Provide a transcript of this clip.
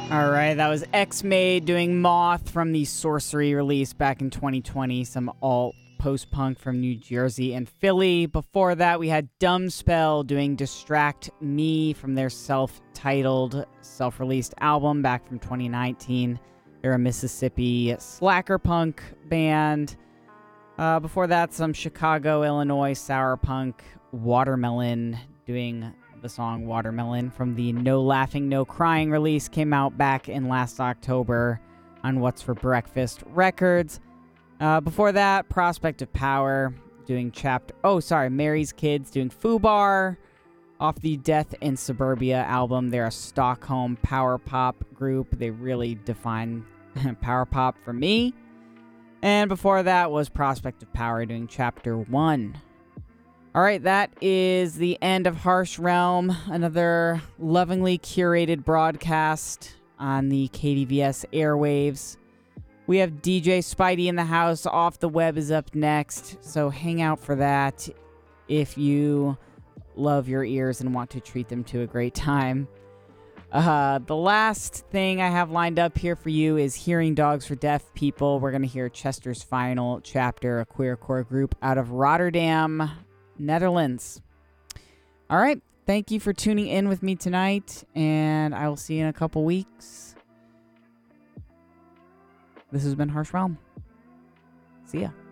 All right, that was X-Made doing Moth from the Sorcery release back in 2020. Some alt post-punk from New Jersey and Philly. Before that, we had Dumbspell doing Distract Me from their self-titled, self-released album back from 2019. They're a Mississippi slacker punk band. Before that, some Chicago, Illinois sour punk Watermelon doing the song Watermelon from the No Laughing, No Crying release. Came out back in last October on What's for Breakfast Records. Before that, Prospect of Power doing Mary's Kids doing Fubar off the Death in Suburbia album. They're a Stockholm power pop group. They really define power pop for me. And before that was Prospect of Power doing Chapter 1. All right, that is the end of Harsh Realm, another lovingly curated broadcast on the KDVS airwaves. We have DJ Spidey in the house. Off the Web is up next, so hang out for that if you love your ears and want to treat them to a great time. The last thing I have lined up here for you is Hearing Dogs for Deaf People. We're going to hear Chester's Final Chapter, a queercore group out of Rotterdam, Netherlands. All right, thank you for tuning in with me tonight, and I will see you in a couple weeks. This has been Harsh Realm. See ya.